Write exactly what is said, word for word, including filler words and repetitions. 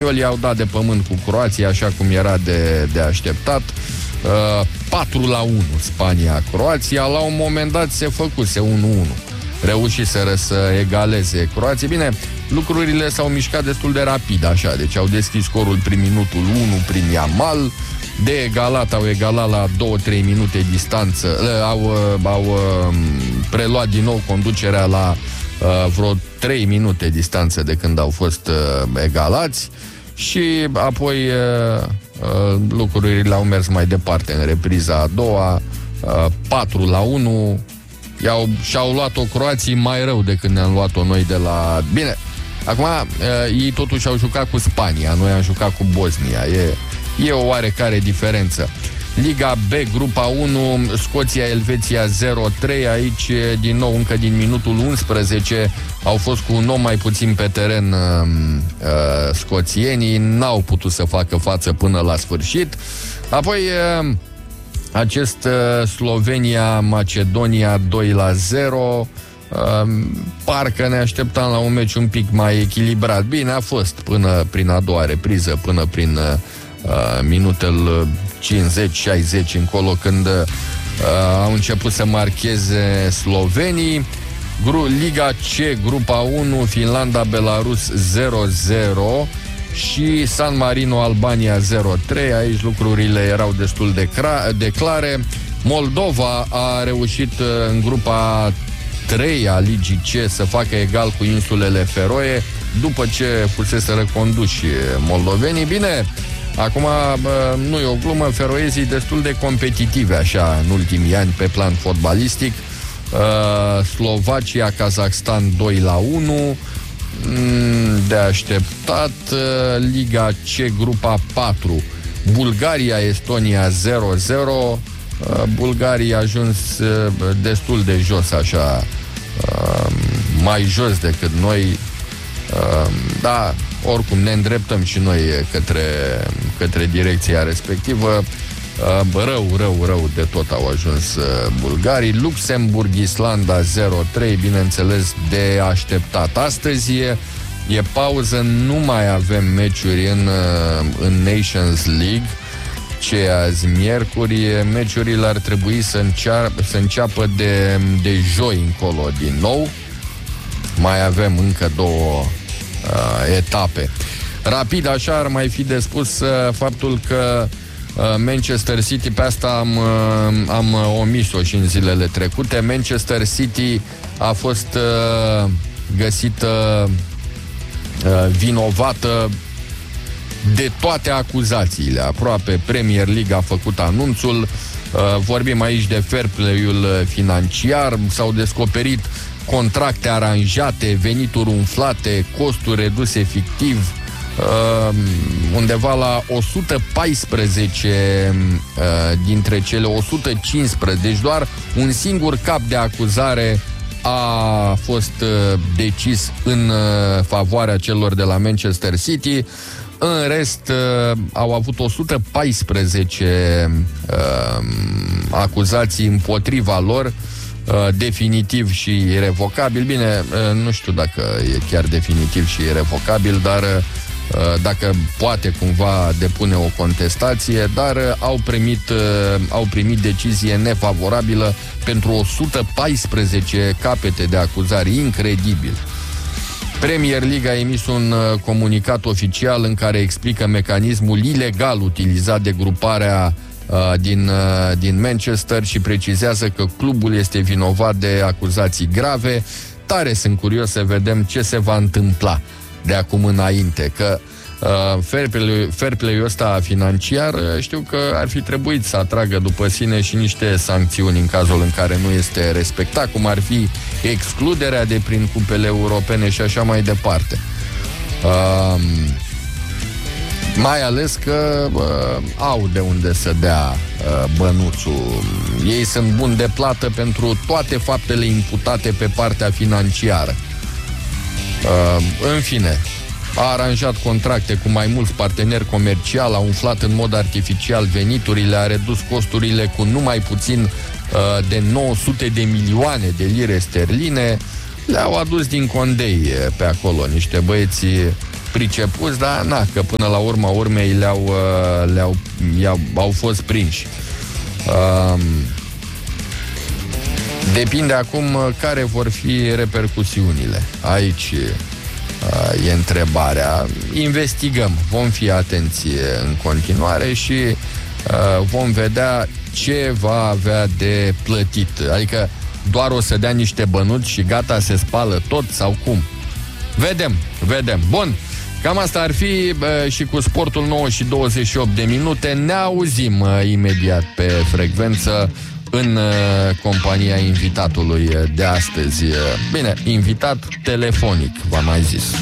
spaniolii au dat de pământ cu Croația, așa cum era de, de așteptat. Uh, patru la unu Spania-Croația. La un moment dat se făcuse unu unu. Reușiseră să egaleze Croația. Bine, lucrurile s-au mișcat destul de rapid, așa. Deci au deschis scorul prin minutul unu, prin Yamal. De egalat, au egalat la două trei minute distanță. Au, au preluat din nou conducerea la uh, vreo trei minute distanță de când au fost uh, egalați. Și apoi uh, uh, lucrurile au mers mai departe în repriza a doua. uh, patru la unu. I-au, și-au luat-o croații mai rău decât ne-am luat-o noi de la... Bine, acum uh, ei totuși au jucat cu Spania, noi am jucat cu Bosnia. E, e o oarecare diferență. Liga B, grupa unu, Scoția-Elveția zero trei. Aici, din nou, încă din minutul unsprezece au fost cu un om mai puțin pe teren. uh, uh, Scoțienii n-au putut să facă față până la sfârșit. Apoi uh, acest uh, Slovenia-Macedonia doi la zero. uh, Parcă ne așteptam la un meci un pic mai echilibrat. Bine, a fost până prin a doua repriză, până prin uh, minutul cincizeci șaizeci încolo, când uh, au început să marcheze slovenii. Gru- Liga C, grupa unu, Finlanda-Belarus zero zero și San Marino-Albania zero trei. Aici lucrurile erau destul de, cra- de clare. Moldova a reușit uh, în grupa trei a Ligii C să facă egal cu insulele Feroe, după ce fusese reconduși moldovenii. Bine, acum bă, nu e o glumă, feroezii destul de competitive așa în ultimii ani pe plan fotbalistic. uh, Slovacia, Kazakhstan doi la unu. De așteptat. uh, Liga C, grupa patru, Bulgaria, Estonia zero zero. uh, Bulgaria a ajuns uh, destul de jos așa, uh, mai jos decât noi. uh, Da, oricum ne îndreptăm și noi către, către direcția respectivă. Rău, rău, rău de tot au ajuns bulgarii. Luxemburg, Islanda zero trei, bineînțeles de așteptat. Astăzi e, e pauză, nu mai avem meciuri în, în Nations League, ce azi miercuri. Meciurile ar trebui să, înceapă, să înceapă de, de joi încolo din nou. Mai avem încă două Uh, etape. Rapid, așa ar mai fi de spus uh, faptul că uh, Manchester City, pe asta am, uh, am omis-o și în zilele trecute. Manchester City a fost uh, găsită uh, vinovată de toate acuzațiile. Aproape Premier League a făcut anunțul. Uh, vorbim aici de fair play-ul financiar. S-au descoperit contracte aranjate, venituri umflate, costuri reduse fictiv, uh, undeva la o sută paisprezece uh, dintre cele o sută cincisprezece, deci doar un singur cap de acuzare a fost uh, decis în uh, favoarea celor de la Manchester City. În rest, uh, au avut o sută paisprezece uh, acuzații împotriva lor, definitiv și irrevocabil. Bine, nu știu dacă e chiar definitiv și irrevocabil, dar dacă poate cumva depune o contestație, dar au primit, au primit decizie nefavorabilă pentru o sută paisprezece capete de acuzare. Incredibil. Premier League a emis un comunicat oficial în care explică mecanismul ilegal utilizat de gruparea Din, din Manchester și precizează că clubul este vinovat de acuzații grave. Tare sunt curios să vedem ce se va întâmpla de acum înainte, că uh, fair play, fair play-ul ăsta financiar, știu că ar fi trebuit să atragă după sine și niște sancțiuni în cazul în care nu este respectat, cum ar fi excluderea de prin cupele europene și așa mai departe. Uh, Mai ales că uh, au de unde să dea uh, bănuțul. Ei sunt buni de plată pentru toate faptele imputate pe partea financiară. Uh, în fine, a aranjat contracte cu mai mulți parteneri comerciali, a umflat în mod artificial veniturile, a redus costurile cu numai puțin uh, de nouă sute de milioane de lire sterline. Le-au adus din condei pe acolo niște băieți pricepuți, dar na, că până la urma urmei le-au, le-au, le-au au fost prinși. Um, depinde acum care vor fi repercusiunile. Aici uh, e întrebarea. Investigăm, vom fi atenți în continuare și uh, vom vedea ce va avea de plătit. Adică doar o să dea niște bănuți și gata, se spală tot sau cum? Vedem, vedem. Bun, cam asta ar fi bă, și cu sportul nouă și douăzeci și opt de minute. Ne auzim uh, imediat pe frecvență în uh, compania invitatului de astăzi. Bine, invitat telefonic, v-am mai zis.